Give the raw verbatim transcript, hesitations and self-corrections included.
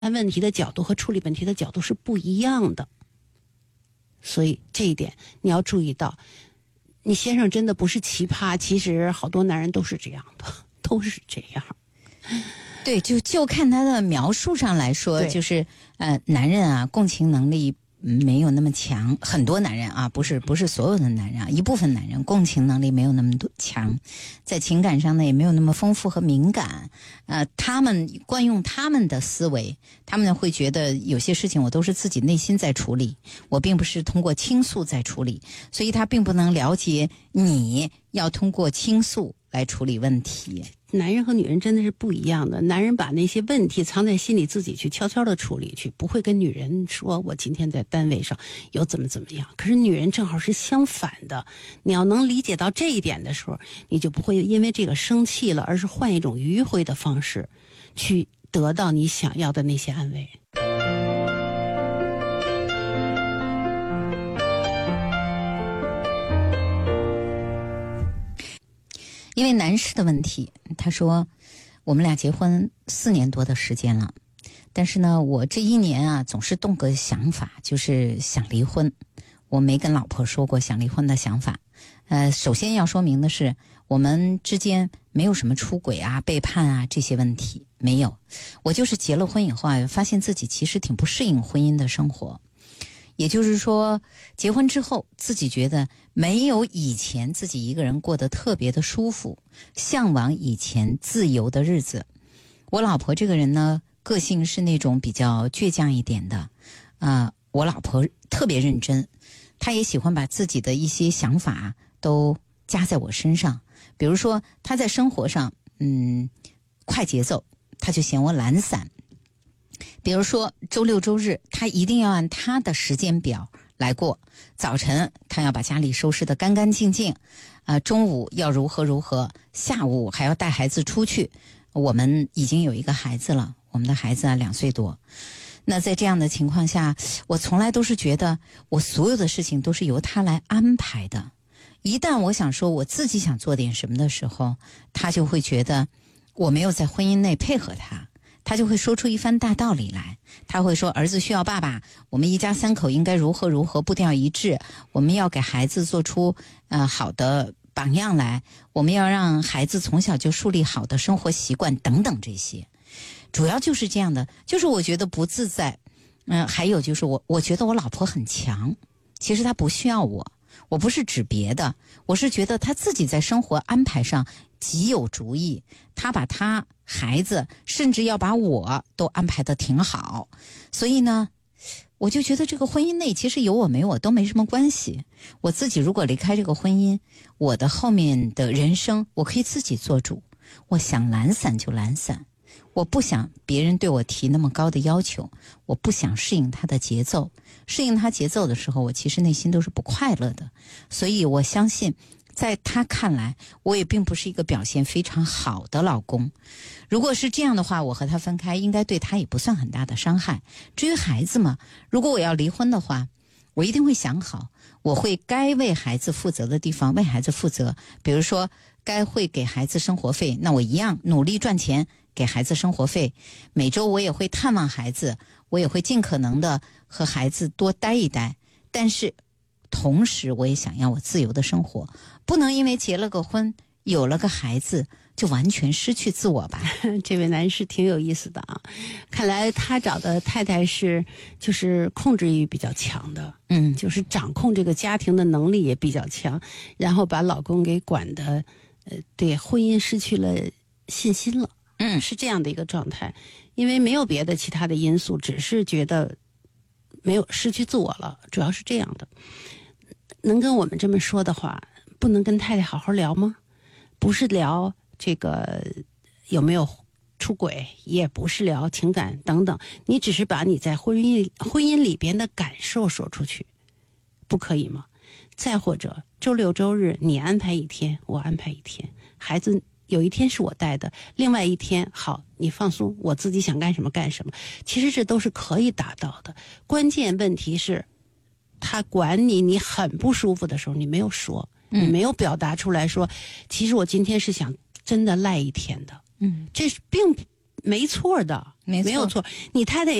看问题的角度和处理问题的角度是不一样的，所以这一点你要注意到。你先生真的不是奇葩，其实好多男人都是这样的，都是这样。 对，就就看他的描述上来说，就是呃，男人啊，共情能力没有那么强，很多男人啊，不是不是所有的男人啊，一部分男人共情能力没有那么多强，在情感上呢也没有那么丰富和敏感。呃，他们惯用他们的思维，他们会觉得有些事情我都是自己内心在处理，我并不是通过倾诉在处理，所以他并不能了解你要通过倾诉来处理问题。 男人和女人真的是不一样的，男人把那些问题藏在心里，自己去悄悄的处理去，不会跟女人说我今天在单位上有怎么怎么样。可是女人正好是相反的，你要能理解到这一点的时候，你就不会因为这个生气了，而是换一种迂回的方式去得到你想要的那些安慰。 因为男士的问题，他说我们俩结婚四年多的时间了，但是呢我这一年啊总是动个想法，就是想离婚。我没跟老婆说过想离婚的想法。呃，首先要说明的是，我们之间没有什么出轨啊、背叛啊这些问题，没有。我就是结了婚以后啊，发现自己其实挺不适应婚姻的生活。也就是说，结婚之后自己觉得没有以前自己一个人过得特别的舒服，向往以前自由的日子。我老婆这个人呢，个性是那种比较倔强一点的啊、呃，我老婆特别认真，她也喜欢把自己的一些想法都加在我身上。比如说她在生活上嗯快节奏，她就嫌我懒散。比如说周六周日他一定要按他的时间表来过，早晨他要把家里收拾得干干净净，呃，中午要如何如何，下午还要带孩子出去。我们已经有一个孩子了，我们的孩子啊两岁多。那在这样的情况下，我从来都是觉得我所有的事情都是由他来安排的。一旦我想说我自己想做点什么的时候，他就会觉得我没有在婚姻内配合他。他就会说出一番大道理来，他会说儿子需要爸爸，我们一家三口应该如何如何步调一致，我们要给孩子做出呃好的榜样来，我们要让孩子从小就树立好的生活习惯等等这些。主要就是这样的，就是我觉得不自在。嗯、呃，还有就是我我觉得我老婆很强，其实她不需要我，我不是指别的，我是觉得她自己在生活安排上极有主意，她把她孩子甚至要把我都安排得挺好。所以呢我就觉得这个婚姻内其实有我没我都没什么关系。我自己如果离开这个婚姻，我的后面的人生我可以自己做主，我想懒散就懒散，我不想别人对我提那么高的要求，我不想适应他的节奏。适应他节奏的时候，我其实内心都是不快乐的。所以我相信在他看来，我也并不是一个表现非常好的老公。如果是这样的话，我和他分开应该对他也不算很大的伤害。至于孩子嘛，如果我要离婚的话，我一定会想好，我会该为孩子负责的地方为孩子负责。比如说该会给孩子生活费，那我一样努力赚钱给孩子生活费。每周我也会探望孩子，我也会尽可能的和孩子多待一待。但是同时我也想要我自由的生活，不能因为结了个婚有了个孩子就完全失去自我吧。 这位男士挺有意思的啊，看来他找的太太是就是控制欲比较强的， 嗯， 就是掌控这个家庭的能力也比较强，然后把老公给管的呃对婚姻失去了信心了。 嗯， 是这样的一个状态，因为没有别的其他的因素，只是觉得没有失去自我了，主要是这样的。能跟我们这么说的话，不能跟太太好好聊吗？不是聊这个有没有出轨，也不是聊情感等等，你只是把你在婚姻婚姻里边的感受说出去，不可以吗？再或者周六周日你安排一天，我安排一天，孩子有一天是我带的，另外一天好你放松，我自己想干什么干什么，其实这都是可以达到的。关键问题是他管你你很不舒服的时候你没有说，你没有表达出来说，其实我今天是想真的赖一天的。 嗯， 这是并没错的， 没错没有错。你太太